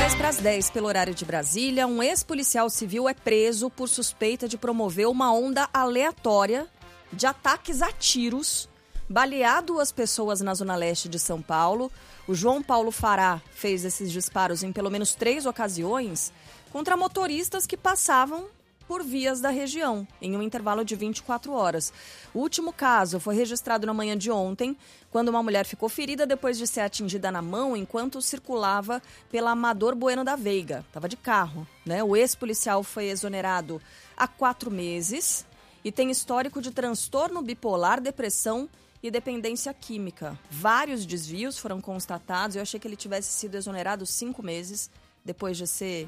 10 para as 10 pelo horário de Brasília, um ex-policial civil é preso por suspeita de promover uma onda aleatória de ataques a tiros, balear 2 pessoas na zona leste de São Paulo. O João Paulo Fará fez esses disparos em pelo menos 3 ocasiões contra motoristas que passavam por vias da região, em um intervalo de 24 horas. O último caso foi registrado na manhã de ontem, quando uma mulher ficou ferida depois de ser atingida na mão enquanto circulava pela Amador Bueno da Veiga. Estava de carro, né? O ex-policial foi exonerado há 4 meses e tem histórico de transtorno bipolar, depressão e dependência química. Vários desvios foram constatados. Eu achei que ele tivesse sido exonerado 5 meses depois de ser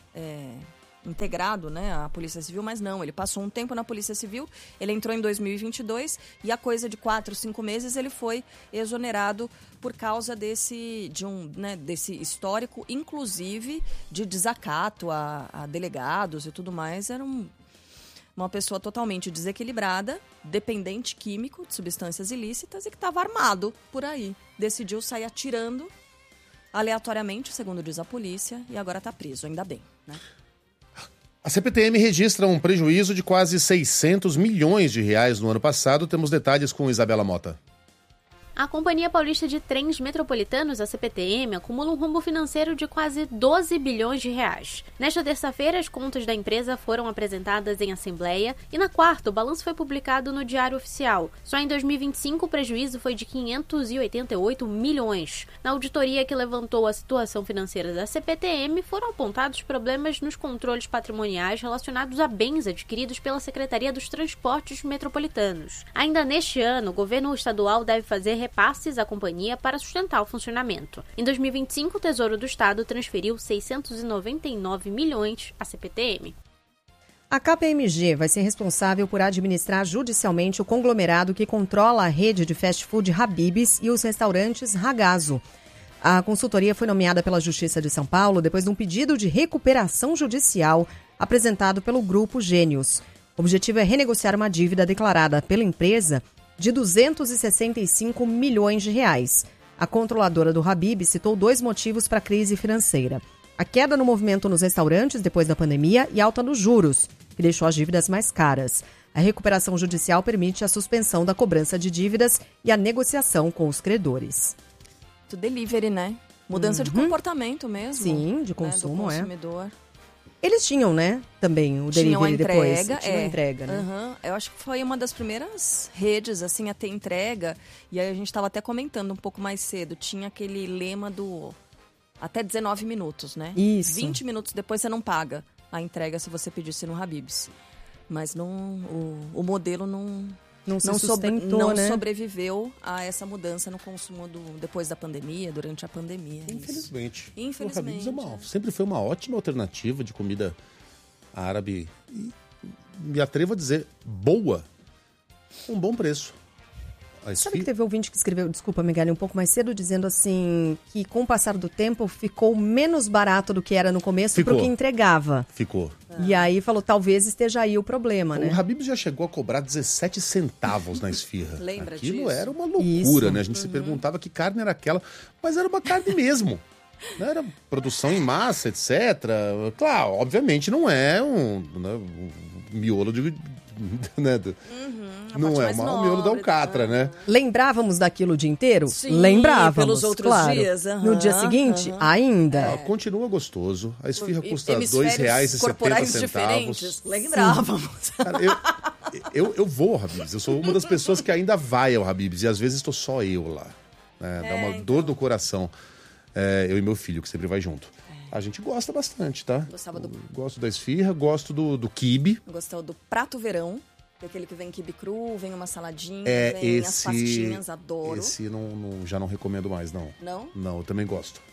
integrado, né, à Polícia Civil, mas não, ele passou um tempo na Polícia Civil, ele entrou em 2022 e a coisa de 4, 5 meses ele foi exonerado por causa desse histórico, inclusive de desacato a delegados e tudo mais. Era uma pessoa totalmente desequilibrada, dependente químico de substâncias ilícitas e que estava armado por aí. Decidiu sair atirando aleatoriamente, segundo diz a polícia, e agora está preso, ainda bem, né? A CPTM registra um prejuízo de quase 600 milhões de reais no ano passado. Temos detalhes com Isabela Mota. A Companhia Paulista de Trens Metropolitanos, a CPTM, acumula um rombo financeiro de quase 12 bilhões de reais. Nesta terça-feira, as contas da empresa foram apresentadas em assembleia e na quarta, o balanço foi publicado no Diário Oficial. Só em 2025, o prejuízo foi de 588 milhões. Na auditoria que levantou a situação financeira da CPTM, foram apontados problemas nos controles patrimoniais relacionados a bens adquiridos pela Secretaria dos Transportes Metropolitanos. Ainda neste ano, o governo estadual deve fazer repasses à companhia para sustentar o funcionamento. Em 2025, o Tesouro do Estado transferiu 699 milhões à CPTM. A KPMG vai ser responsável por administrar judicialmente o conglomerado que controla a rede de fast food Habib's e os restaurantes Ragazzo. A consultoria foi nomeada pela Justiça de São Paulo depois de um pedido de recuperação judicial apresentado pelo Grupo Gênios. O objetivo é renegociar uma dívida declarada pela empresa de 265 milhões de reais. A controladora do Habib citou 2 motivos para a crise financeira: a queda no movimento nos restaurantes depois da pandemia e alta nos juros, que deixou as dívidas mais caras. A recuperação judicial permite a suspensão da cobrança de dívidas e a negociação com os credores. Do delivery, né? Mudança de comportamento mesmo. Sim, de consumo, né? Do consumidor. Eles tinham, né, também o delivery depois. Tinha a entrega, né? Uhum. Eu acho que foi uma das primeiras redes, assim, a ter entrega. E aí a gente estava até comentando um pouco mais cedo. Tinha aquele lema do até 19 minutos, né? Isso. 20 minutos depois você não paga a entrega se você pedisse no Habib's. Mas o modelo não sobreviveu a essa mudança no consumo depois da pandemia, durante a pandemia. Infelizmente. Infelizmente. O Habib's sempre foi uma ótima alternativa de comida árabe e, me atrevo a dizer, boa, com um bom preço. Sabe que teve ouvinte que escreveu, desculpa, Megali, um pouco mais cedo, dizendo assim, que com o passar do tempo ficou menos barato do que era no começo para o que entregava. Ficou. E aí falou, talvez esteja aí o problema, né? O Habib's já chegou a cobrar 17 centavos na esfirra. Lembra Aquilo disso? era uma loucura, né? A gente se perguntava que carne era aquela, mas era uma carne mesmo. Não era produção em massa, etc. Claro, obviamente não é um miolo de... Né, não é um miolo da alcatra, né? Lembrávamos daquilo o dia inteiro? Sim, Lembrávamos, pelos outros claro. dias. No dia seguinte, ainda. Continua gostoso. A esfirra custa R$ Hemisférios corporais 2,70. diferentes. Lembrávamos. Cara, eu vou ao Habib's. Eu sou uma das pessoas que ainda vai ao Habib's. E às vezes estou só eu lá. Né? Dá uma dor no coração. Eu e meu filho, que sempre vai junto. A gente gosta bastante, tá? Gosto da esfirra, gosto do quibe. Gostou do prato verão, aquele que vem quibe cru, vem uma saladinha, vem as pastinhas, adoro. Esse já não recomendo mais, não. Não? Não, eu também gosto.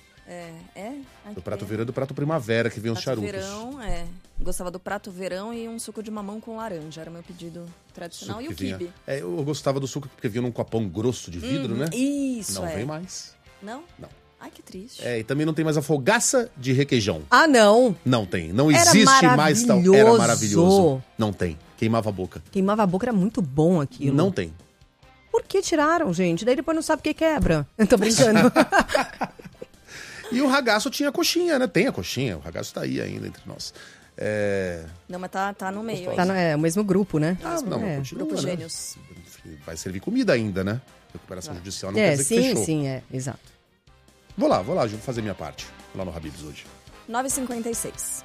Do prato verão e do prato primavera, que vem os charutos. Verão, Gostava do prato verão e um suco de mamão com laranja. Era meu pedido tradicional. E o quibe. Eu gostava do suco porque vinha num copão grosso de vidro, né? Isso, Não vem mais. Não? Não. Ai, que triste. E também não tem mais a fogaça de requeijão. Ah, não? Não tem. Não existe mais tal. Era maravilhoso. Não tem. Queimava a boca. Queimava a boca, era muito bom aquilo. Não tem. Por que tiraram, gente? Daí depois não sabe o que quebra. Eu tô brincando. E o ragaço tinha a coxinha, né? Tem a coxinha, o ragaço tá aí ainda entre nós. Não, mas tá no meio. Tá o mesmo grupo, né? Mas continua, Grupo né? Gênios. Vai servir comida ainda, né? Recuperação judicial não quer dizer que fechou. Sim, exato. Vou lá, vou fazer minha parte. Vou lá no Habib's hoje. 9h56.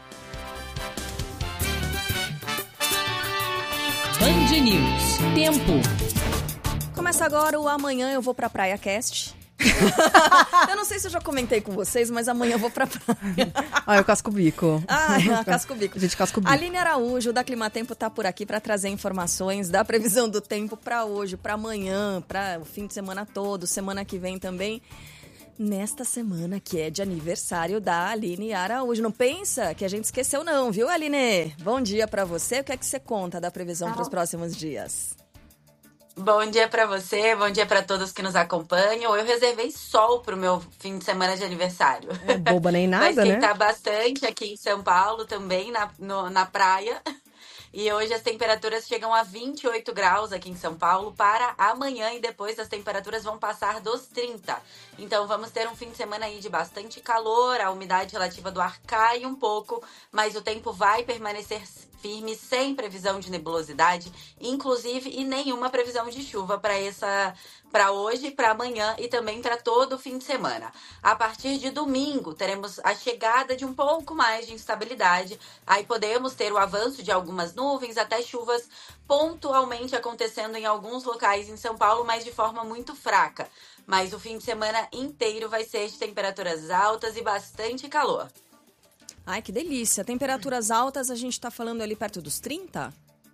Band News. Tempo. Começa agora o Amanhã Eu Vou Pra Praia Cast. Eu não sei se eu já comentei com vocês, mas amanhã eu vou pra praia. Eu casco o bico. Casco o bico. A gente casca o bico. Aline Araújo, da Climatempo, tá por aqui para trazer informações da previsão do tempo para hoje, para amanhã, para o fim de semana todo, semana que vem também. Nesta semana que é de aniversário da Aline Araújo. Não pensa que a gente esqueceu não, viu, Aline? Bom dia para você. O que é que você conta da previsão para os próximos dias? Bom dia pra você, bom dia pra todos que nos acompanham. Eu reservei sol pro meu fim de semana de aniversário. É boba nem nada, Vai né? esquentar bastante aqui em São Paulo também, na praia. E hoje as temperaturas chegam a 28 graus aqui em São Paulo. Para amanhã e depois as temperaturas vão passar dos 30. Então vamos ter um fim de semana aí de bastante calor, a umidade relativa do ar cai um pouco, mas o tempo vai permanecer firme, sem previsão de nebulosidade, inclusive, e nenhuma previsão de chuva para hoje, para amanhã e também para todo o fim de semana. A partir de domingo, teremos a chegada de um pouco mais de instabilidade. Aí podemos ter o avanço de algumas nuvens, até chuvas pontualmente acontecendo em alguns locais em São Paulo, mas de forma muito fraca. Mas o fim de semana inteiro vai ser de temperaturas altas e bastante calor. Ai, que delícia. Temperaturas altas, a gente tá falando ali perto dos 30?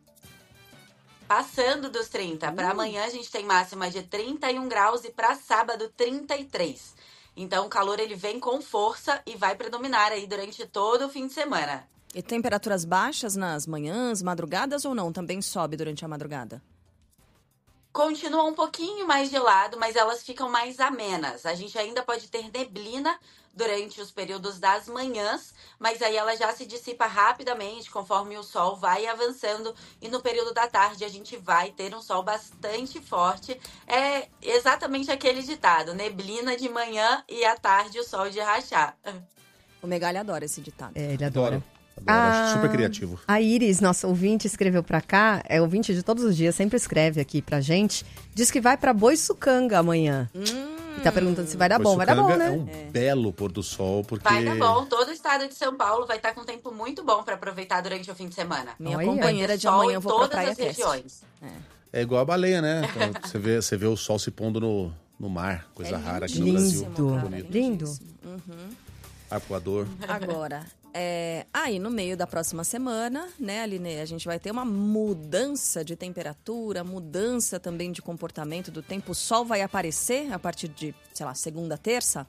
Passando dos 30. Para amanhã a gente tem máxima de 31 graus e para sábado 33. Então o calor ele vem com força e vai predominar aí durante todo o fim de semana. E temperaturas baixas nas manhãs, madrugadas ou não? Também sobe durante a madrugada? Continua um pouquinho mais gelado, mas elas ficam mais amenas. A gente ainda pode ter neblina durante os períodos das manhãs, mas aí ela já se dissipa rapidamente conforme o sol vai avançando, e no período da tarde a gente vai ter um sol bastante forte. É exatamente aquele ditado, neblina de manhã e à tarde o sol de rachar. O Megali adora esse ditado. Ele adora. Acho super criativo. A Iris, nossa ouvinte, escreveu pra cá, é ouvinte de todos os dias, sempre escreve aqui pra gente, diz que vai pra Boiçucanga amanhã. E tá perguntando se vai dar bom. Vai dar bom, né? É um belo pôr do sol, porque... Vai dar bom. Todo o estado de São Paulo vai estar com um tempo muito bom para aproveitar durante o fim de semana. Minha companheira de amanhã eu vou pra praia regiões. É igual a baleia, né? Então, você vê o sol se pondo no mar, coisa rara aqui no Brasil. Lindo. Arpoador. Agora, aí no meio da próxima semana, né, Aline, a gente vai ter uma mudança de temperatura, mudança também de comportamento do tempo. O sol vai aparecer a partir de, sei lá, segunda, terça?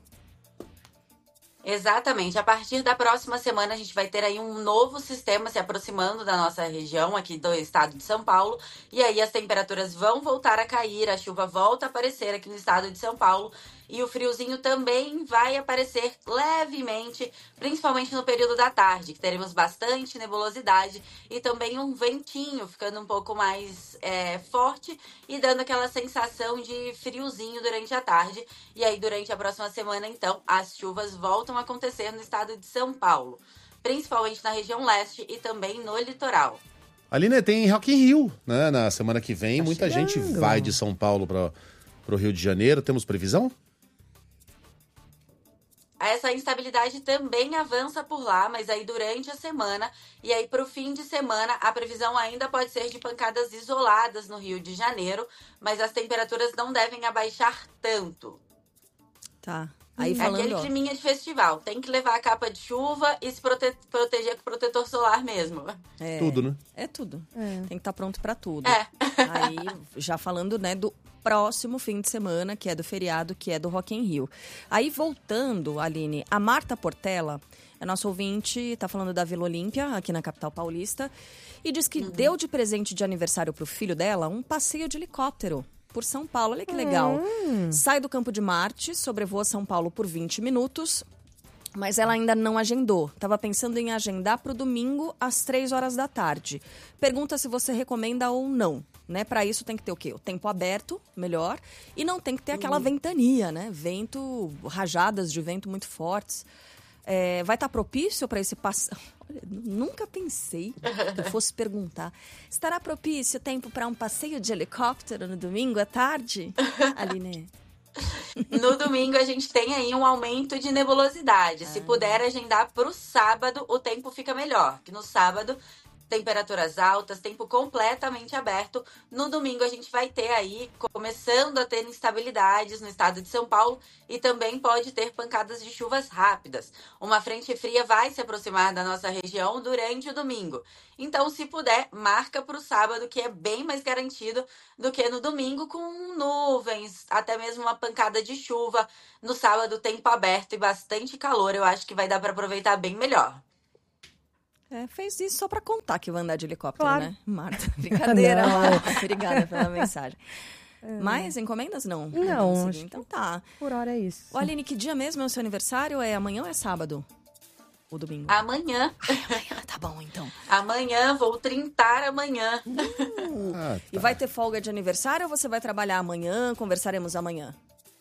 Exatamente. A partir da próxima semana a gente vai ter aí um novo sistema se aproximando da nossa região aqui do estado de São Paulo. E aí as temperaturas vão voltar a cair, a chuva volta a aparecer aqui no estado de São Paulo. E o friozinho também vai aparecer levemente, principalmente no período da tarde, que teremos bastante nebulosidade e também um ventinho ficando um pouco mais forte e dando aquela sensação de friozinho durante a tarde. E aí, durante a próxima semana, então, as chuvas voltam a acontecer no estado de São Paulo, principalmente na região leste e também no litoral. Aline, tem Rock in Rio, né? Na semana que vem, muita gente vai de São Paulo para o Rio de Janeiro. Temos previsão? Essa instabilidade também avança por lá, mas aí durante a semana e aí para o fim de semana a previsão ainda pode ser de pancadas isoladas no Rio de Janeiro, mas as temperaturas não devem abaixar tanto. Tá. Aí falando, aquele climinha de festival. Tem que levar a capa de chuva e se proteger com protetor solar mesmo. Tudo, né? É tudo. Tem que estar pronto para tudo. Aí, já falando, né, do próximo fim de semana, que é do feriado, que é do Rock in Rio. Aí, voltando, Aline, a Marta Portela, é nossa ouvinte, tá falando da Vila Olímpia, aqui na capital paulista, e diz que deu de presente de aniversário pro filho dela um passeio de helicóptero por São Paulo. Olha que legal. Sai do Campo de Marte, sobrevoa São Paulo por 20 minutos, mas ela ainda não agendou. Estava pensando em agendar para o domingo às 3 horas da tarde. Pergunta se você recomenda ou não. né? Para isso tem que ter o quê? O tempo aberto, melhor, e não tem que ter aquela ventania, né? Vento, rajadas de vento muito fortes. Vai estar propício para esse passeio? Nunca pensei que eu fosse perguntar. Estará propício o tempo para um passeio de helicóptero no domingo à tarde, Aline? No domingo a gente tem aí um aumento de nebulosidade. Se puder agendar para o sábado, o tempo fica melhor. Que no sábado, temperaturas altas, tempo completamente aberto. No domingo a gente vai ter aí, começando a ter instabilidades no estado de São Paulo e também pode ter pancadas de chuvas rápidas. Uma frente fria vai se aproximar da nossa região durante o domingo. Então, se puder, marca para o sábado, que é bem mais garantido do que no domingo, com nuvens, até mesmo uma pancada de chuva. No sábado, tempo aberto e bastante calor. Eu acho que vai dar para aproveitar bem melhor. Fez isso só pra contar que vai andar de helicóptero, Claro. né? Marta, brincadeira, Não. Marta. Obrigada pela mensagem. Mais encomendas, não? Não, acho Então tá. Por hora é isso. Ô, Aline, que dia mesmo é o seu aniversário? É amanhã ou é sábado? Ou domingo? Amanhã. Amanhã, tá bom, então. Amanhã, vou trintar amanhã. E vai ter folga de aniversário ou você vai trabalhar amanhã? Conversaremos amanhã.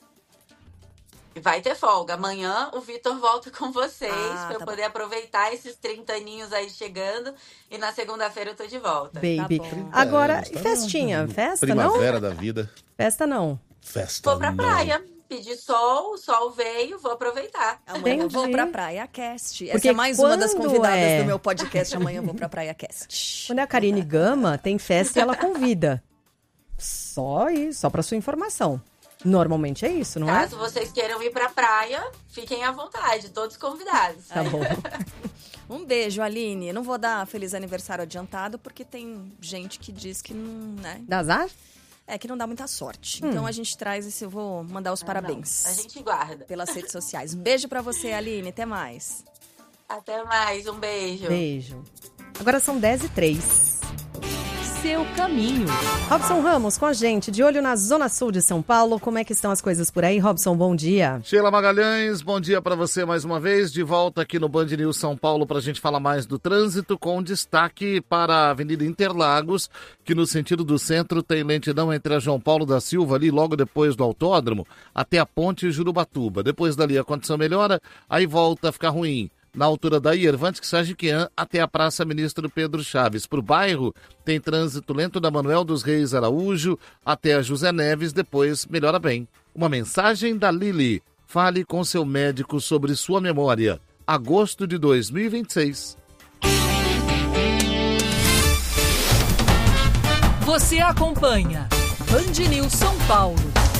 Vai ter folga. Amanhã o Vitor volta com vocês pra eu tá poder aproveitar esses 30 aninhos aí chegando. E na segunda-feira eu tô de volta. Baby. Tá bom. Agora, e Tá festinha? Festa, não? Primavera da vida. Festa, não. Festa. Vou pra não. praia. Pedi sol, o sol veio, vou aproveitar. Amanhã eu vou Entendi. pra Praia Cast. Essa Porque é mais uma das quando convidadas do meu podcast. Amanhã eu vou pra Praia Cast. Quando é a Karine Gama, tem festa e ela convida. Só isso, só pra sua informação. Normalmente é isso, não é? Caso vocês queiram ir pra praia, fiquem à vontade, todos convidados. Tá bom. Um beijo, Aline. Não vou dar feliz aniversário adiantado, porque tem gente que diz que não, né? Dá azar? Que não dá muita sorte. Então a gente traz esse, eu vou mandar os parabéns. A gente guarda. Pelas redes sociais. Beijo pra você, Aline. Até mais. Até mais, um beijo. Beijo. Agora são 10h03. Seu caminho. Robson Ramos com a gente, de olho na Zona Sul de São Paulo. Como é que estão as coisas por aí? Robson, bom dia. Sheila Magalhães, bom dia para você mais uma vez. De volta aqui no Band News São Paulo para a gente falar mais do trânsito, com destaque para a Avenida Interlagos, que no sentido do centro tem lentidão entre a João Paulo da Silva, ali logo depois do autódromo, até a ponte Jurubatuba. Depois dali a condição melhora, aí volta a ficar ruim na altura da Iervantes Sagiquian até a Praça Ministro Pedro Chaves. Para o bairro, tem trânsito lento da Manuel dos Reis Araújo até a José Neves, depois melhora bem. Uma mensagem da Lili. Fale com seu médico sobre sua memória. Agosto de 2026. Você acompanha Band News São Paulo.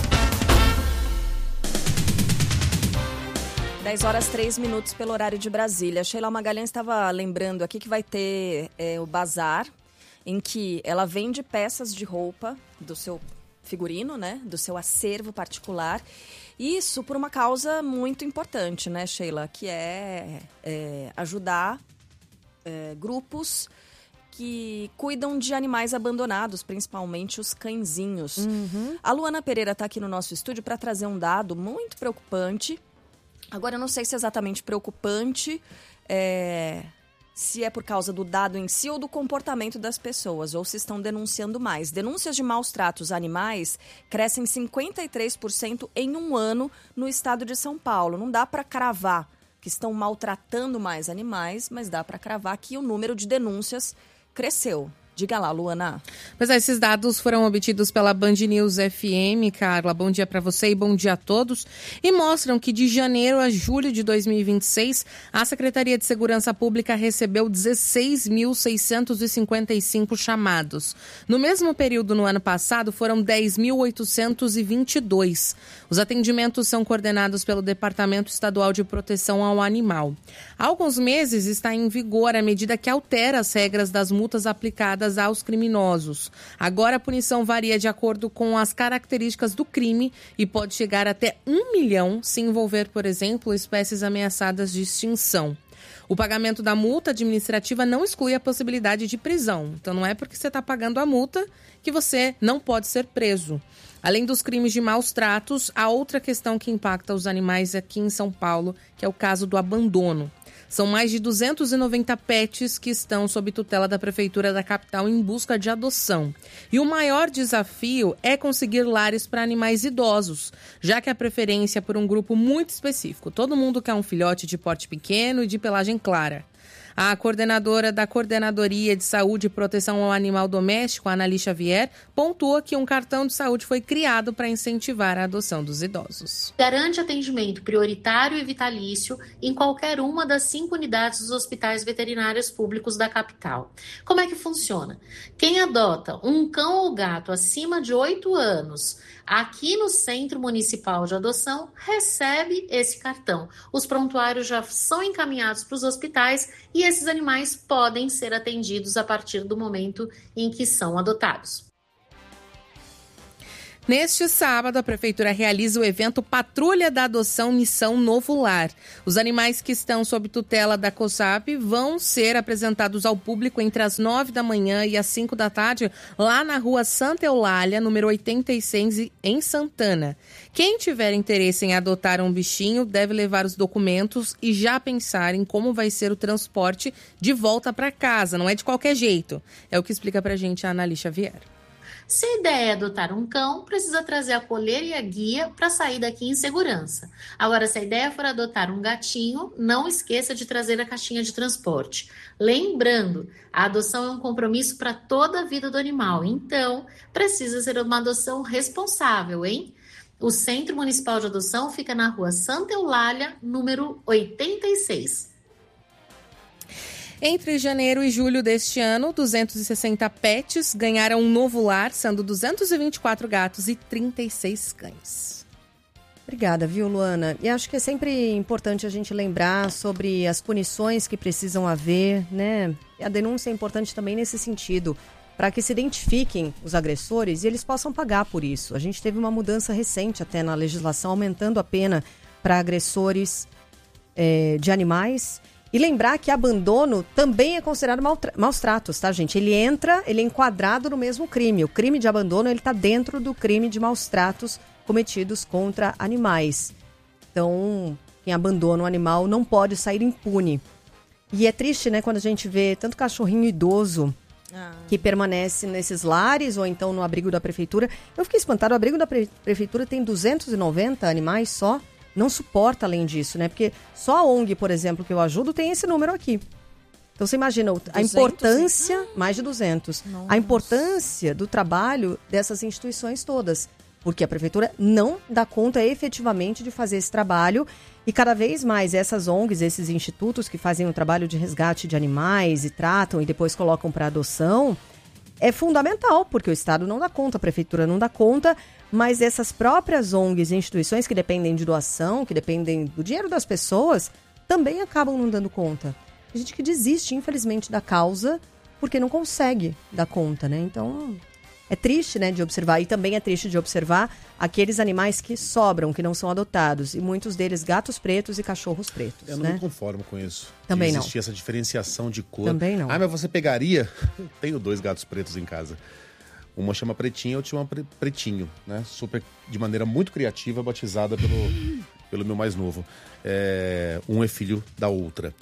10h03 pelo horário de Brasília. Sheila Magalhães estava lembrando aqui que vai ter o bazar, em que ela vende peças de roupa do seu figurino, né? Do seu acervo particular. Isso por uma causa muito importante, né, Sheila? Que é ajudar grupos que cuidam de animais abandonados, principalmente os cãezinhos. A Luana Pereira está aqui no nosso estúdio para trazer um dado muito preocupante. Agora, eu não sei se é exatamente preocupante, se é por causa do dado em si ou do comportamento das pessoas, ou se estão denunciando mais. Denúncias de maus tratos a animais crescem 53% em um ano no estado de São Paulo. Não dá para cravar que estão maltratando mais animais, mas dá para cravar que o número de denúncias cresceu. Diga lá, Luana. Pois é, esses dados foram obtidos pela Band News FM, Carla. Bom dia para você e bom dia a todos. E mostram que de janeiro a julho de 2026, a Secretaria de Segurança Pública recebeu 16.655 chamados. No mesmo período no ano passado, foram 10.822. Os atendimentos são coordenados pelo Departamento Estadual de Proteção ao Animal. Há alguns meses está em vigor a medida que altera as regras das multas aplicadas aos criminosos. Agora a punição varia de acordo com as características do crime e pode chegar até 1 milhão se envolver, por exemplo, espécies ameaçadas de extinção. O pagamento da multa administrativa não exclui a possibilidade de prisão. Então não é porque você está pagando a multa que você não pode ser preso. Além dos crimes de maus tratos, há outra questão que impacta os animais aqui em São Paulo, que é o caso do abandono. São mais de 290 pets que estão sob tutela da Prefeitura da capital em busca de adoção. E o maior desafio é conseguir lares para animais idosos, já que a preferência é por um grupo muito específico. Todo mundo quer um filhote de porte pequeno e de pelagem clara. A coordenadora da Coordenadoria de Saúde e Proteção ao Animal Doméstico, Annali Xavier, pontua que um cartão de saúde foi criado para incentivar a adoção dos idosos. Garante atendimento prioritário e vitalício em qualquer uma das 5 unidades dos hospitais veterinários públicos da capital. Como é que funciona? Quem adota um cão ou gato acima de 8 anos aqui no Centro Municipal de Adoção recebe esse cartão. Os prontuários já são encaminhados para os hospitais e esses animais podem ser atendidos a partir do momento em que são adotados. Neste sábado, a Prefeitura realiza o evento Patrulha da Adoção Missão Novo Lar. Os animais que estão sob tutela da COSAP vão ser apresentados ao público entre as 9 da manhã e as 5 da tarde, lá na rua Santa Eulália, número 86, em Santana. Quem tiver interesse em adotar um bichinho deve levar os documentos e já pensar em como vai ser o transporte de volta para casa. Não é de qualquer jeito. É o que explica pra gente a Annali Xavier. Se a ideia é adotar um cão, precisa trazer a coleira e a guia para sair daqui em segurança. Agora, se a ideia for adotar um gatinho, não esqueça de trazer a caixinha de transporte. Lembrando, a adoção é um compromisso para toda a vida do animal, então precisa ser uma adoção responsável, hein? O Centro Municipal de Adoção fica na rua Santa Eulália, número 86. Entre janeiro e julho deste ano, 260 pets ganharam um novo lar, sendo 224 gatos e 36 cães. Obrigada, viu, Luana? E acho que é sempre importante a gente lembrar sobre as punições que precisam haver, né? E a denúncia é importante também nesse sentido, para que se identifiquem os agressores e eles possam pagar por isso. A gente teve uma mudança recente até na legislação, aumentando a pena para agressores de animais. E lembrar que abandono também é considerado maus tratos, tá, gente? Ele é enquadrado no mesmo crime. O crime de abandono, ele está dentro do crime de maus tratos cometidos contra animais. Então, quem abandona um animal não pode sair impune. E é triste, né, quando a gente vê tanto cachorrinho idoso que permanece nesses lares ou então no abrigo da prefeitura. Eu fiquei espantado, o abrigo da prefeitura tem 290 animais só. Não suporta além disso, né? Porque só a ONG, por exemplo, que eu ajudo, tem esse número aqui. Então você imagina a importância, mais de 200, Nossa. A importância do trabalho dessas instituições todas. Porque a prefeitura não dá conta efetivamente de fazer esse trabalho e cada vez mais essas ONGs, esses institutos que fazem o trabalho de resgate de animais e tratam e depois colocam para adoção, é fundamental, porque o Estado não dá conta, a prefeitura não dá conta, mas essas próprias ONGs e instituições que dependem de doação, que dependem do dinheiro das pessoas, também acabam não dando conta. Tem gente que desiste, infelizmente, da causa porque não consegue dar conta, né? Então, é triste, né, de observar. E também é triste de observar aqueles animais que sobram, que não são adotados. E muitos deles gatos pretos e cachorros pretos, Eu não me conformo com isso. Também não. Existir essa diferenciação de cor. Também não. Ah, mas você pegaria? Tenho 2 gatos pretos em casa. Uma chama Pretinha, outra chama Pretinho, né? Super, de maneira muito criativa, batizada pelo meu mais novo. Um é filho da outra.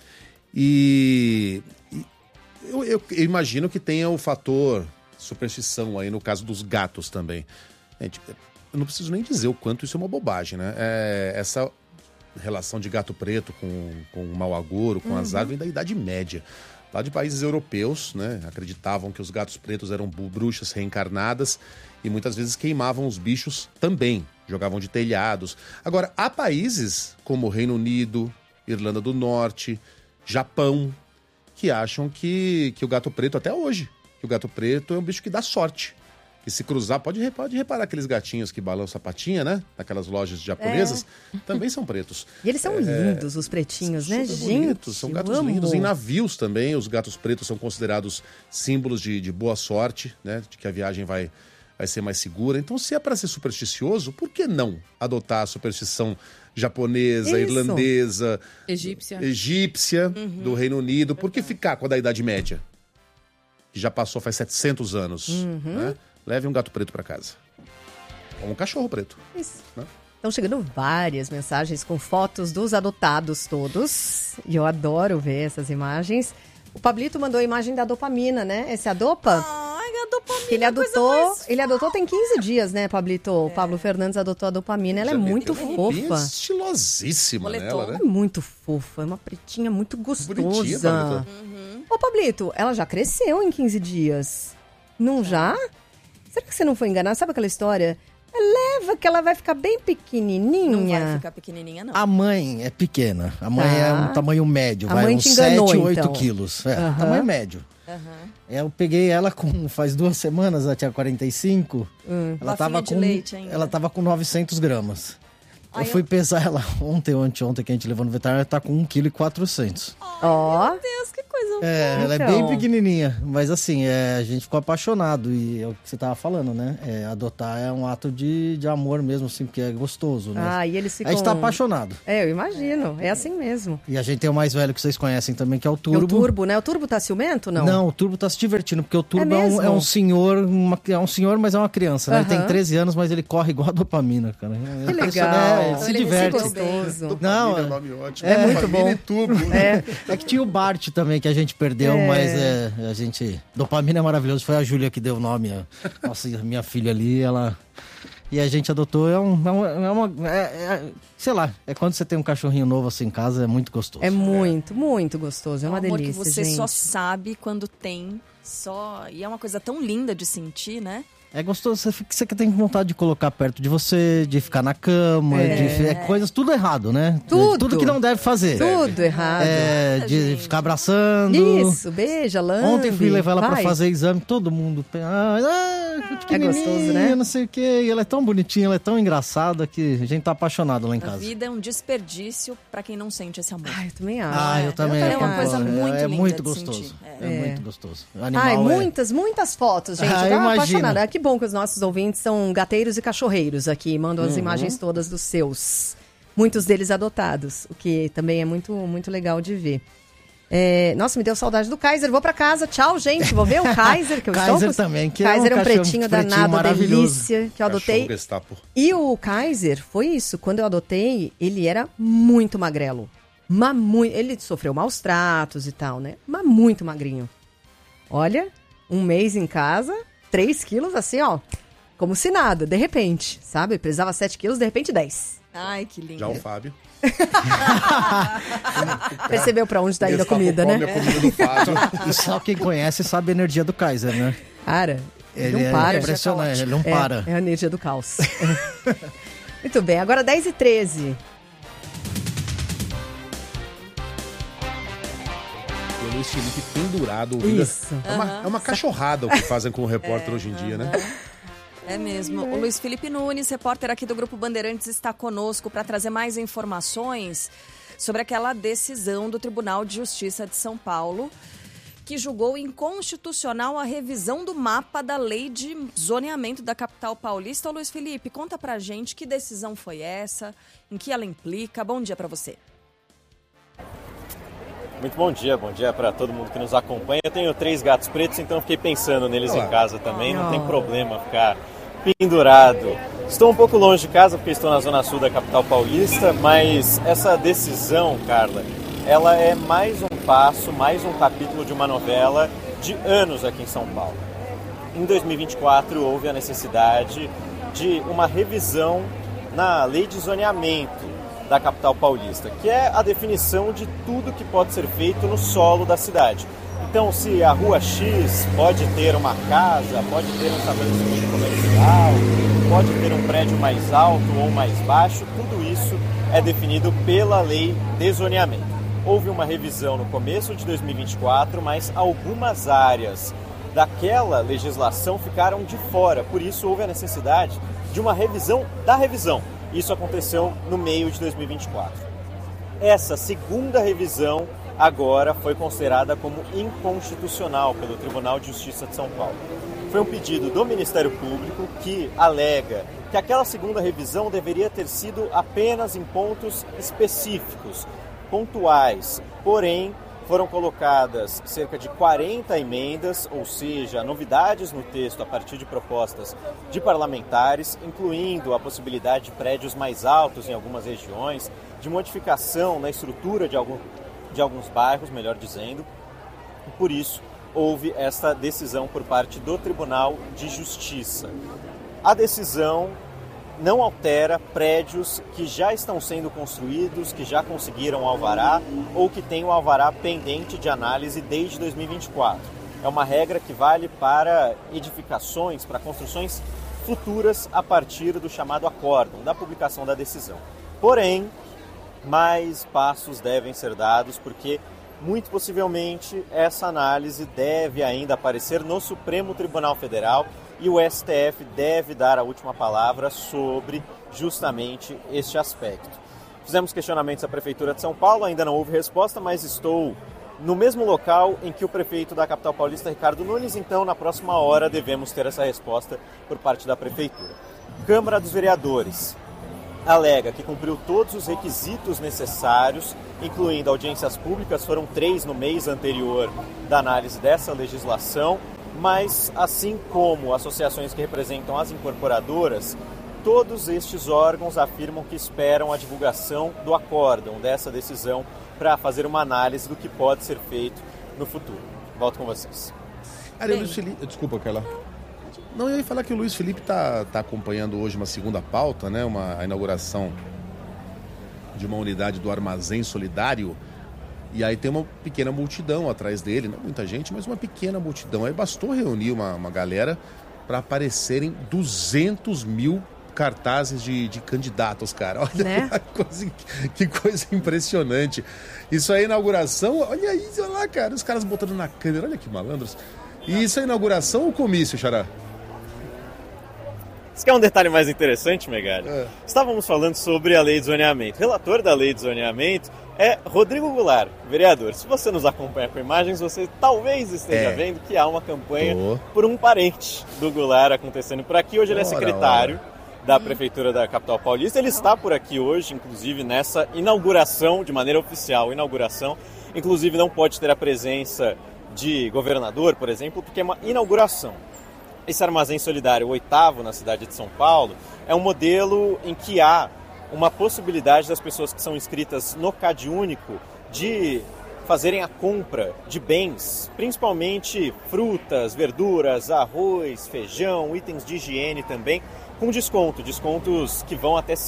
E eu imagino que tenha o fator superstição aí no caso dos gatos também. Gente, eu não preciso nem dizer o quanto isso é uma bobagem, né? Essa relação de gato preto com o mau agouro, com azar, vem da Idade Média. Lá de países europeus, né, acreditavam que os gatos pretos eram bruxas reencarnadas e muitas vezes queimavam os bichos também, jogavam de telhados. Agora, há países como Reino Unido, Irlanda do Norte, Japão, que acham que o gato preto, até hoje, que o gato preto é um bicho que dá sorte. Que se cruzar, pode reparar aqueles gatinhos que balançam a patinha, né? Naquelas lojas japonesas, também são pretos. E eles são lindos, os pretinhos, né, gente? Bonitos, são gatos lindos. Em navios também, os gatos pretos são considerados símbolos de boa sorte, né? De que a viagem vai ser mais segura. Então, se é para ser supersticioso, por que não adotar a superstição japonesa, irlandesa, egípcia do Reino Unido? Por que ficar com a da Idade Média? Que já passou faz 700 anos, né? Leve um gato preto para casa. Ou um cachorro preto. Isso. Né? Estão chegando várias mensagens com fotos dos adotados todos. E eu adoro ver essas imagens. O Pablito mandou a imagem da dopamina, né? Esse Adopa. Ai, a dopamina. Que ele adotou tem 15 dias, né, Pablito? O Pablo Fernandes adotou a dopamina. Ela é muito fofa. Estilosíssima nela, né? É muito fofa. É uma pretinha muito gostosa. Bonitinha, Ô, Pablito, ela já cresceu em 15 dias. Não já? Será que você não foi enganado? Sabe aquela história? Leva que ela vai ficar bem pequenininha. Não vai ficar pequenininha, não. A mãe é pequena. A mãe é um tamanho médio. Vai uns 7, 8 quilos. Tamanho médio. Eu peguei ela faz 2 semanas, ela tinha 45. Ela tava com leite ainda. Ela tava com 900 gramas. Eu fui pesar ela ontem ou anteontem, que a gente levou no veterinário, ela tá com 1,4 kg. Ó. Meu Deus, que coisa boa. Ela é bem pequenininha, mas assim, a gente ficou apaixonado e é o que você tava falando, né? Adotar é um ato de amor mesmo, assim, porque é gostoso, né? E eles ficam... A gente tá apaixonado. Eu imagino, é assim mesmo. E a gente tem o mais velho que vocês conhecem também, que é o Turbo. É o Turbo, né? O Turbo tá ciumento, não? Não, o Turbo tá se divertindo, porque o Turbo é um senhor, mas é uma criança, né? Ele tem 13 anos, mas ele corre igual a dopamina, cara. Que legal. Ele se diverte. Gostoso. Não, é nome ótimo. É muito bom. E Turbo. É que tinha o Bart também, que a gente perdeu, mas a gente... Dopamina é maravilhoso, foi a Júlia que deu o nome. Nossa, minha filha ali, ela... E a gente adotou, sei lá, é quando você tem um cachorrinho novo assim em casa, é muito gostoso. É muito, muito gostoso, é uma delícia, que você gente. só sabe quando tem, e é uma coisa tão linda de sentir, né? É gostoso, você tem vontade de colocar perto de você, de ficar na cama, coisas, tudo errado, né? Tudo que não deve fazer. Tudo errado. De ficar abraçando. Isso, beija, lambe. Ontem fui levar ela pra fazer exame, todo mundo... é gostoso, né? Não sei o quê. E ela é tão bonitinha, ela é tão engraçada que a gente tá apaixonado lá em casa. A vida é um desperdício pra quem não sente esse amor. Eu também acho. Eu também. É uma coisa muito linda muito de gostoso. sentir. Muito gostoso. O animal muitas fotos, gente. Eu tava apaixonada. Que bom que os nossos ouvintes são gateiros e cachorreiros aqui. Mandam as imagens todas dos seus. Muitos deles adotados. O que também é muito, muito legal de ver. Nossa, me deu saudade do Kaiser. Vou pra casa. Tchau, gente. Vou ver o Kaiser que eu estou. Kaiser também, que Kaiser é um pretinho danado, delícia, que eu adotei. E o Kaiser, foi isso. Quando eu adotei, ele era muito magrelo. Ele sofreu maus tratos e tal, né? Mas muito magrinho. Olha, 1 mês em casa, 3 quilos assim, ó. Como se nada, de repente, sabe? Eu pesava 7 quilos, de repente 10. Ai, que lindo. Já o Fábio. Percebeu pra onde tá indo a comida, né? A comida do Fábio. E só quem conhece sabe a energia do Kaiser, né? Cara, ele não para. É impressionante, ele não para. É a energia do caos. Muito bem, agora 10h13. O Luiz Felipe pendurado ouvindo. Isso. É uma cachorrada o que fazem com o repórter hoje em dia, né? É mesmo. O Luiz Felipe Nunes, repórter aqui do Grupo Bandeirantes, está conosco para trazer mais informações sobre aquela decisão do Tribunal de Justiça de São Paulo, que julgou inconstitucional a revisão do mapa da lei de zoneamento da capital paulista. Ô, Luiz Felipe, conta pra gente que decisão foi essa, em que ela implica. Bom dia para você. Muito bom dia para todo mundo que nos acompanha. Eu tenho 3 gatos pretos, então fiquei pensando neles em casa também, não tem problema ficar pendurado. Estou um pouco longe de casa porque estou na zona sul da capital paulista, mas essa decisão, Carla, ela é mais um passo, mais um capítulo de uma novela de anos aqui em São Paulo. Em 2024 houve a necessidade de uma revisão na lei de zoneamento da capital paulista, que é a definição de tudo que pode ser feito no solo da cidade. Então, se a rua X pode ter uma casa, pode ter um estabelecimento comercial, pode ter um prédio mais alto ou mais baixo, tudo isso é definido pela lei de zoneamento. Houve uma revisão no começo de 2024, mas algumas áreas daquela legislação ficaram de fora, por isso houve a necessidade de uma revisão da revisão. Isso aconteceu no meio de 2024. Essa segunda revisão agora foi considerada como inconstitucional pelo Tribunal de Justiça de São Paulo. Foi um pedido do Ministério Público que alega que aquela segunda revisão deveria ter sido apenas em pontos específicos, pontuais, porém Foram colocadas cerca de 40 emendas, ou seja, novidades no texto a partir de propostas de parlamentares, incluindo a possibilidade de prédios mais altos em algumas regiões, de modificação na estrutura de alguns bairros, melhor dizendo. E por isso, houve esta decisão por parte do Tribunal de Justiça. A decisão não altera prédios que já estão sendo construídos, que já conseguiram alvará ou que têm o alvará pendente de análise desde 2024. É uma regra que vale para edificações, para construções futuras a partir do chamado acórdão, da publicação da decisão. Porém, mais passos devem ser dados porque, muito possivelmente, essa análise deve ainda aparecer no Supremo Tribunal Federal e o STF deve dar a última palavra sobre justamente este aspecto. Fizemos questionamentos à Prefeitura de São Paulo, ainda não houve resposta, mas estou no mesmo local em que o prefeito da capital paulista, Ricardo Nunes, então na próxima hora devemos ter essa resposta por parte da Prefeitura. Câmara dos Vereadores alega que cumpriu todos os requisitos necessários, incluindo audiências públicas, foram 3 no mês anterior da análise dessa legislação, mas assim como associações que representam as incorporadoras, todos estes órgãos afirmam que esperam a divulgação do acórdão, dessa decisão, para fazer uma análise do que pode ser feito no futuro. Volto com vocês. Luiz Felipe, desculpa, Carla. Não, eu ia falar que o Luiz Felipe tá acompanhando hoje uma segunda pauta, né? A inauguração de uma unidade do Armazém Solidário. E aí tem uma pequena multidão atrás dele, não muita gente, mas uma pequena multidão. Aí bastou reunir uma galera para aparecerem 200 mil cartazes de candidatos, cara. Olha, né? Que coisa impressionante. Isso aí, inauguração, olha isso lá, cara. Os caras botando na câmera, olha que malandros. E isso é inauguração ou comício, Xará? Isso que é um detalhe mais interessante, Megali. Estávamos falando sobre a lei de zoneamento. O relator da lei de zoneamento é Rodrigo Goulart, vereador. Se você nos acompanha com imagens, você talvez esteja vendo que há uma campanha por um parente do Goulart acontecendo por aqui. Hoje ele é secretário da Prefeitura da capital paulista. Ele está por aqui hoje, inclusive, nessa inauguração, de maneira oficial, Inclusive, não pode ter a presença de governador, por exemplo, porque é uma inauguração. Esse armazém solidário, o 8º na cidade de São Paulo, é um modelo em que há uma possibilidade das pessoas que são inscritas no CadÚnico de fazerem a compra de bens, principalmente frutas, verduras, arroz, feijão, itens de higiene também, com descontos que vão até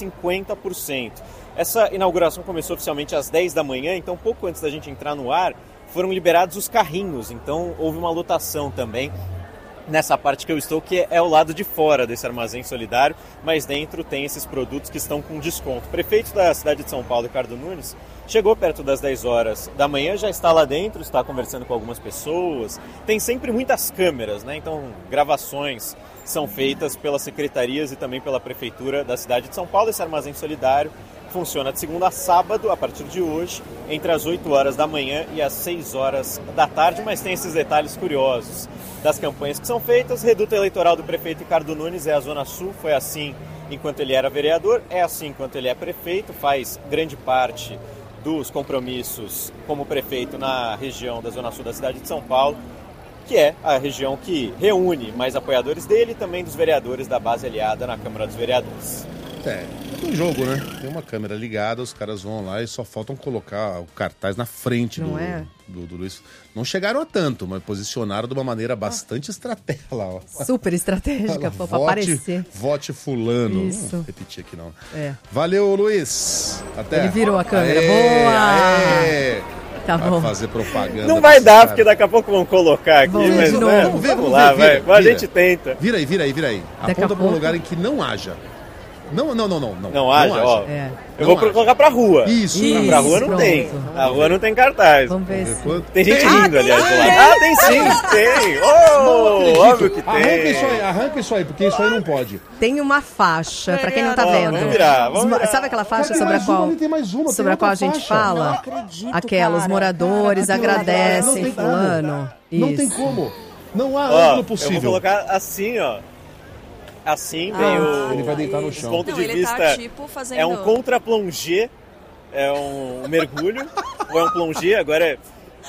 50%. Essa inauguração começou oficialmente às 10 da manhã, então pouco antes da gente entrar no ar, foram liberados os carrinhos, então houve uma lotação também nessa parte que eu estou, que é o lado de fora desse armazém solidário, mas dentro tem esses produtos que estão com desconto. O prefeito da cidade de São Paulo, Ricardo Nunes, chegou perto das 10 horas da manhã, já está lá dentro, está conversando com algumas pessoas, tem sempre muitas câmeras, né? Então gravações são feitas pelas secretarias e também pela prefeitura da cidade de São Paulo. Esse armazém solidário funciona de segunda a sábado, a partir de hoje, entre as 8 horas da manhã e as 6 horas da tarde, mas tem esses detalhes curiosos das campanhas que são feitas. Reduto eleitoral do prefeito Ricardo Nunes é a Zona Sul, foi assim enquanto ele era vereador, é assim enquanto ele é prefeito, faz grande parte dos compromissos como prefeito na região da Zona Sul da cidade de São Paulo, que é a região que reúne mais apoiadores dele e também dos vereadores da base aliada na Câmara dos Vereadores. É um jogo, né? Tem uma câmera ligada, os caras vão lá e só faltam colocar o cartaz na frente do Luiz. Não chegaram a tanto, mas posicionaram de uma maneira bastante estratégica lá, ó. Super estratégica, pra aparecer. Vote fulano. Isso. Não vou repetir aqui, não. Valeu, Luiz. Até. Ele virou a câmera. Boa! Tá bom. Vai fazer propaganda. Não vai dar, porque daqui a pouco vão colocar aqui, mas vamos lá, vai. A gente tenta. Vira aí. Aponta para um lugar em que não haja. Não haja, ó. Eu vou colocar pra rua. Isso. Pra rua não pronto. tem. A rua não tem cartaz. Vamos ver se... Tem gente rindo, aliás, do lado. Tem sim, tem. Óbvio que tem. Arranca isso aí, porque isso aí não pode. Tem uma faixa, pra quem não tá vendo. Vamos virar. Sabe aquela faixa sobre a qual a gente fala? Aquela, os moradores agradecem fulano. Não tem como. Não há ângulo possível. Eu vou colocar assim, ó. Assim vem o... Ele vai deitar no chão. Ponto de vista, fazendo... é um contra-plongé, é um mergulho, ou é um plongé, agora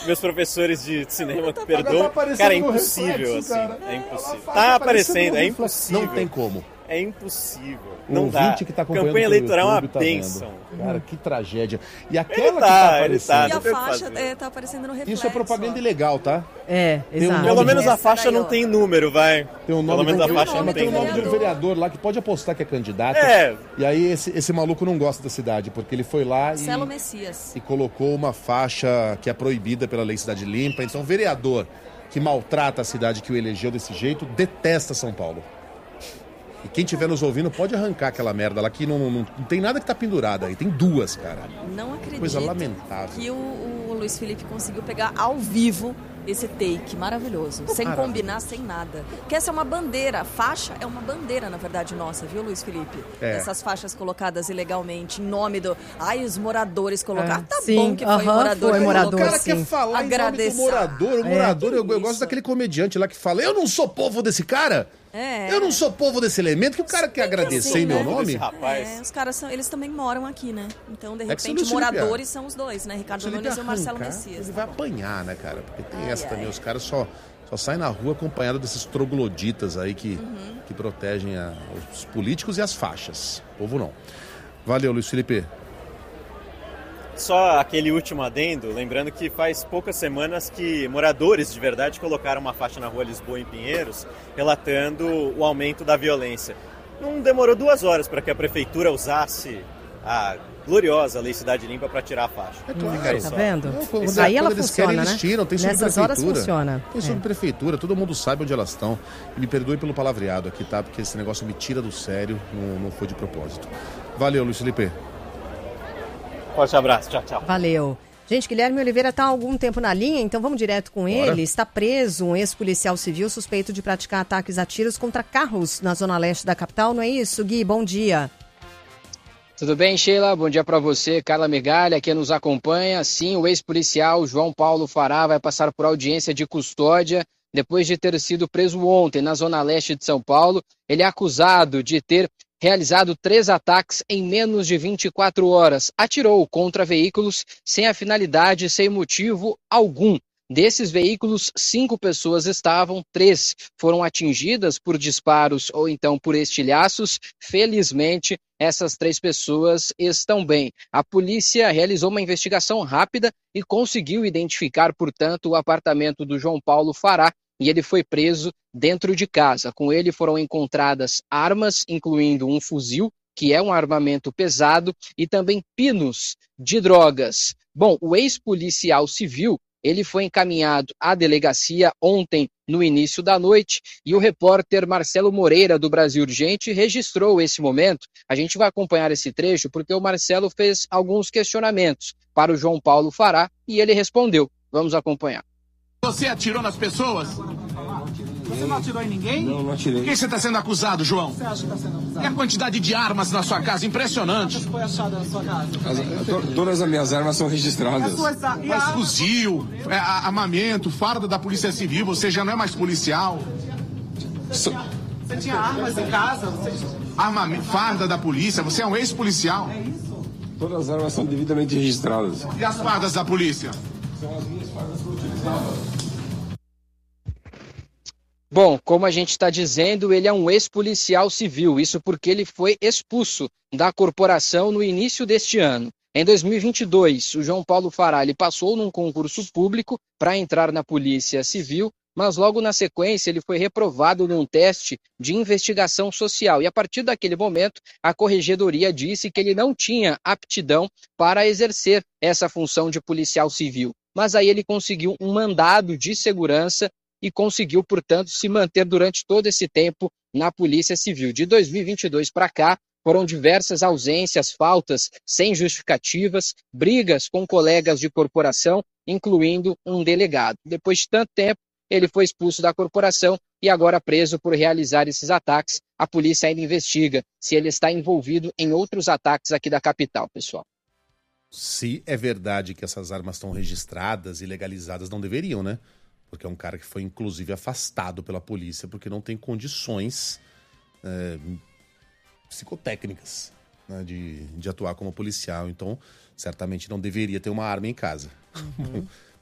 meus professores de cinema que perdoam. Cara, é impossível, assim. É impossível. Tá aparecendo, é impossível. Não tem como. É impossível. O Não dá. Que tá acompanhando campanha eleitoral é uma YouTube, bênção. Cara, que tragédia. E aquela que tá aparecendo... E a faixa tá aparecendo no reflexo. Isso é propaganda ilegal, tá? Exato. Pelo menos a faixa não tem número, vai. Tem um nome, Pelo menos a faixa não tem tem o nome número. de um vereador lá que pode apostar que é candidato. E aí esse maluco não gosta da cidade, porque ele foi lá Marcelo Messias. e colocou uma faixa que é proibida pela lei Cidade Limpa. Então, vereador que maltrata a cidade que o elegeu desse jeito, detesta São Paulo. E quem estiver nos ouvindo pode arrancar aquela merda lá, que não tem nada que tá pendurado aí. Tem duas, cara. Não acredito coisa lamentável. Que o Luiz Felipe conseguiu pegar ao vivo esse take maravilhoso. Sem combinar, sem nada. Porque essa é uma bandeira. A faixa é uma bandeira, na verdade, nossa, viu, Luiz Felipe? Essas faixas colocadas ilegalmente em nome do... os moradores colocaram. Bom que foi o morador. O cara quer falar agradecer. Em nome do morador. O morador, eu gosto daquele comediante lá que fala, eu não sou povo desse cara. Eu não sou povo desse elemento, que o cara quer agradecer em meu nome. Os caras eles também moram aqui, né? Então, de repente, moradores são os dois, né? Ricardo Nunes e o Marcelo Messias. Ele vai apanhar, né, cara? Porque tem essa também, os caras só saem na rua acompanhado desses trogloditas aí que protegem os políticos e as faixas. O povo não. Valeu, Luiz Felipe. Só aquele último adendo, lembrando que faz poucas semanas que moradores de verdade colocaram uma faixa na rua Lisboa, em Pinheiros, relatando o aumento da violência. Não demorou 2 horas para que a prefeitura usasse a gloriosa Lei Cidade Limpa para tirar a faixa. Tá vendo? Aí ela funciona, eles tiram, tem nessas horas funciona. Tem subprefeitura, todo mundo sabe onde elas estão. Me perdoe pelo palavreado aqui, tá? Porque esse negócio me tira do sério, não foi de propósito. Valeu, Luiz Felipe. Forte abraço, tchau, tchau. Valeu. Gente, Guilherme Oliveira está há algum tempo na linha, então vamos direto com ele. Está preso um ex-policial civil suspeito de praticar ataques a tiros contra carros na zona leste da capital, não é isso, Gui? Bom dia. Tudo bem, Sheila? Bom dia para você, Carla Megalha, que nos acompanha. Sim, o ex-policial João Paulo Fará vai passar por audiência de custódia depois de ter sido preso ontem na zona leste de São Paulo. Ele é acusado de ter realizado 3 ataques em menos de 24 horas. Atirou contra veículos sem a finalidade, sem motivo algum. Desses veículos, 5 pessoas estavam, 3 foram atingidas por disparos ou então por estilhaços. Felizmente, essas 3 pessoas estão bem. A polícia realizou uma investigação rápida e conseguiu identificar, portanto, o apartamento do João Paulo Fará, e ele foi preso dentro de casa. Com ele foram encontradas armas, incluindo um fuzil, que é um armamento pesado, e também pinos de drogas. Bom, o ex-policial civil, ele foi encaminhado à delegacia ontem, no início da noite, e o repórter Marcelo Moreira, do Brasil Urgente, registrou esse momento. A gente vai acompanhar esse trecho porque o Marcelo fez alguns questionamentos para o João Paulo Fará e ele respondeu. Vamos acompanhar. Você atirou nas pessoas? Você não atirou em ninguém? Não, não atirei. Por que você está sendo acusado, João? Você acha que está sendo acusado? E a quantidade de armas na sua casa? Impressionante. Quantas foi achada na sua casa? Todas as minhas armas são registradas. Mas fuzil, armamento, farda da Polícia Civil, você já não é mais policial. Você tinha armas em casa? Armamento, farda da polícia, você é um ex-policial. É isso? Todas as armas são devidamente registradas. E as fardas da polícia? São as minhas fardas que eu utilizava. Bom, como a gente está dizendo, ele é um ex-policial civil, isso porque ele foi expulso da corporação no início deste ano. Em 2022, o João Paulo Fará ele passou num concurso público para entrar na Polícia Civil, mas logo na sequência ele foi reprovado num teste de investigação social. E a partir daquele momento, a Corregedoria disse que ele não tinha aptidão para exercer essa função de policial civil. Mas aí ele conseguiu um mandado de segurança e conseguiu, portanto, se manter durante todo esse tempo na Polícia Civil. De 2022 para cá, foram diversas ausências, faltas sem justificativas, brigas com colegas de corporação, incluindo um delegado. Depois de tanto tempo, ele foi expulso da corporação e agora preso por realizar esses ataques. A polícia ainda investiga se ele está envolvido em outros ataques aqui da capital, pessoal. Se é verdade que essas armas estão registradas e legalizadas, não deveriam, né? Porque é um cara que foi, inclusive, afastado pela polícia porque não tem condições psicotécnicas, né, de atuar como policial. Então, certamente não deveria ter uma arma em casa.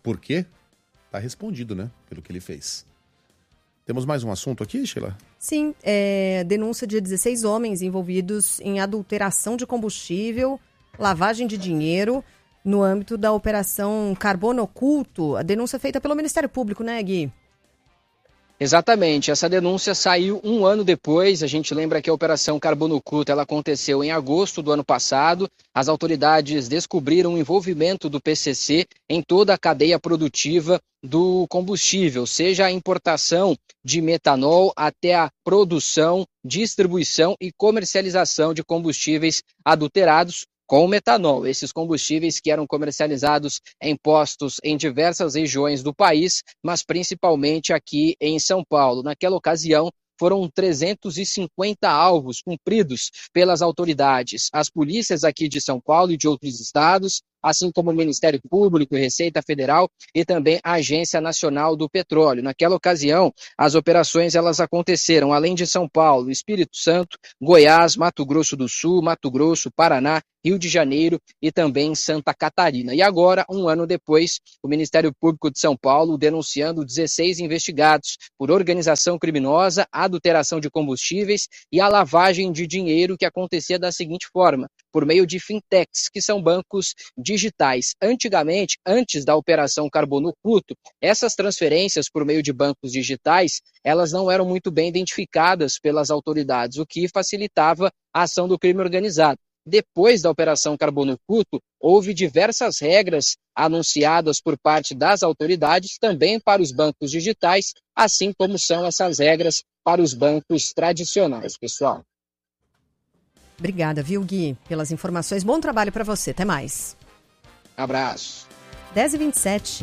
por quê? Tá respondido, né? Pelo que ele fez. Temos mais um assunto aqui, Sheila? Sim, denúncia de 16 homens envolvidos em adulteração de combustível, lavagem de dinheiro, no âmbito da Operação Carbono Oculto. A denúncia é feita pelo Ministério Público, né, Gui? Exatamente, essa denúncia saiu um ano depois. A gente lembra que a Operação Carbono Oculto ela aconteceu em agosto do ano passado. As autoridades descobriram o envolvimento do PCC em toda a cadeia produtiva do combustível, seja a importação de metanol até a produção, distribuição e comercialização de combustíveis adulterados com metanol. Esses combustíveis que eram comercializados em postos em diversas regiões do país, mas principalmente aqui em São Paulo. Naquela ocasião, foram 350 alvos cumpridos pelas autoridades. As polícias aqui de São Paulo e de outros estados, assim como o Ministério Público, Receita Federal e também a Agência Nacional do Petróleo. Naquela ocasião, as operações elas aconteceram além de São Paulo, Espírito Santo, Goiás, Mato Grosso do Sul, Mato Grosso, Paraná, Rio de Janeiro e também Santa Catarina. E agora, um ano depois, o Ministério Público de São Paulo denunciando 16 investigados por organização criminosa, adulteração de combustíveis e a lavagem de dinheiro que acontecia da seguinte forma, por meio de fintechs, que são bancos digitais. Antigamente, antes da Operação Carbono Oculto, essas transferências por meio de bancos digitais, elas não eram muito bem identificadas pelas autoridades, o que facilitava a ação do crime organizado. Depois da Operação Carbono Oculto, houve diversas regras anunciadas por parte das autoridades também para os bancos digitais, assim como são essas regras para os bancos tradicionais, pessoal. Obrigada, viu, Gui, pelas informações. Bom trabalho para você. Até mais. Abraço. 10h27.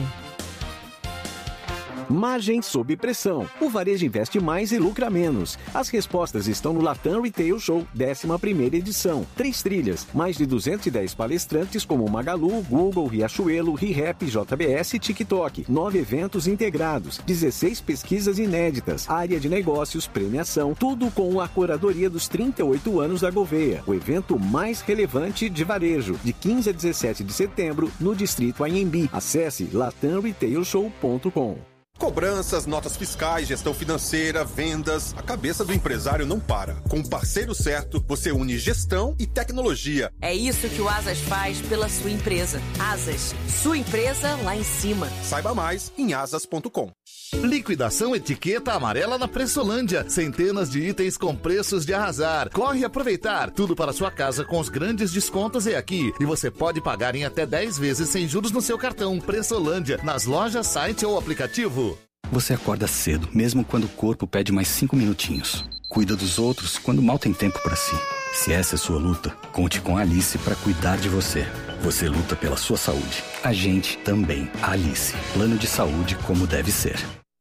Margem sob pressão. O varejo investe mais e lucra menos. As respostas estão no Latam Retail Show, 11ª edição. 3 trilhas, mais de 210 palestrantes como Magalu, Google, Riachuelo, ReHap, JBS e TikTok. 9 eventos integrados, 16 pesquisas inéditas, área de negócios, premiação, tudo com a curadoria dos 38 anos da Gouveia. O evento mais relevante de varejo, de 15 a 17 de setembro, no Distrito Anhembi. Acesse latamretailshow.com. Cobranças, notas fiscais, gestão financeira, vendas. A cabeça do empresário não para. Com o parceiro certo, você une gestão e tecnologia. É isso que o Asas faz pela sua empresa. Asas, sua empresa lá em cima. Saiba mais em asas.com. Liquidação etiqueta amarela na Pressolândia. Centenas de itens com preços de arrasar. Corre aproveitar. Tudo para sua casa com os grandes descontos é aqui. E você pode pagar em até 10 vezes sem juros no seu cartão. Pressolândia, nas lojas, site ou aplicativo. Você acorda cedo, mesmo quando o corpo pede mais 5 minutinhos. Cuida dos outros quando mal tem tempo para si. Se essa é sua luta, conte com a Alice para cuidar de você. Você luta pela sua saúde. A gente também. Alice. Plano de saúde como deve ser.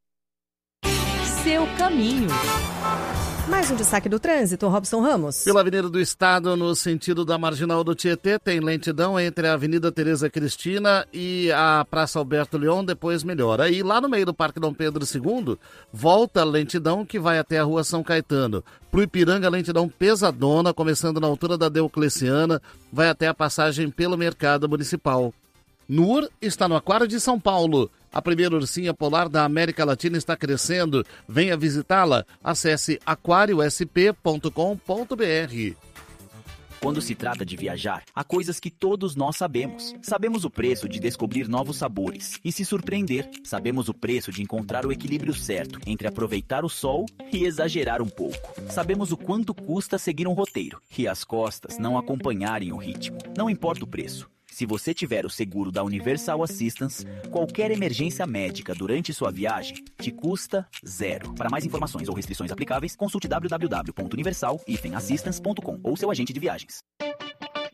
Seu caminho. Mais um destaque do trânsito, Robson Ramos. Pela Avenida do Estado, no sentido da Marginal do Tietê, tem lentidão entre a Avenida Tereza Cristina e a Praça Alberto Leon, depois melhora. Aí lá no meio do Parque Dom Pedro II, volta a lentidão que vai até a Rua São Caetano. Pro Ipiranga, lentidão pesadona, começando na altura da Diocleciana, vai até a passagem pelo Mercado Municipal. NUR está no Aquário de São Paulo. A primeira ursinha polar da América Latina está crescendo. Venha visitá-la. Acesse aquariosp.com.br. Quando se trata de viajar, há coisas que todos nós sabemos. Sabemos o preço de descobrir novos sabores e se surpreender. Sabemos o preço de encontrar o equilíbrio certo entre aproveitar o sol e exagerar um pouco. Sabemos o quanto custa seguir um roteiro e as costas não acompanharem o ritmo. Não importa o preço. Se você tiver o seguro da Universal Assistance, qualquer emergência médica durante sua viagem te custa zero. Para mais informações ou restrições aplicáveis, consulte www.universal-assistance.com ou seu agente de viagens.